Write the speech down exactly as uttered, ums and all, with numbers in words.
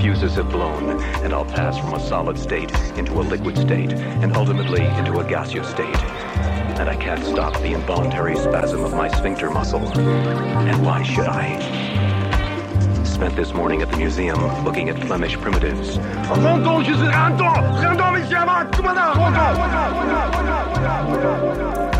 fuses have blown, and I'll pass from a solid state into a liquid state, and ultimately into a gaseous state. And I can't stop the involuntary spasm of my sphincter muscle. And why should I? Spent this morning at the museum looking at Flemish primitives. Renton, je suis Renton! Renton, monsieur, comment?